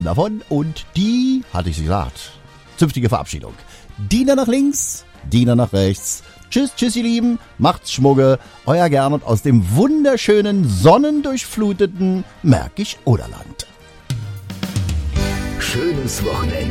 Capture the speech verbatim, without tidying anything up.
davon und die, hatte ich sie gesagt, zünftige Verabschiedung. Diener nach links, Diener nach rechts. Tschüss, tschüss ihr Lieben, macht's Schmugge, euer Gernot aus dem wunderschönen, sonnendurchfluteten Märkisch-Oderland. Schönes Wochenende.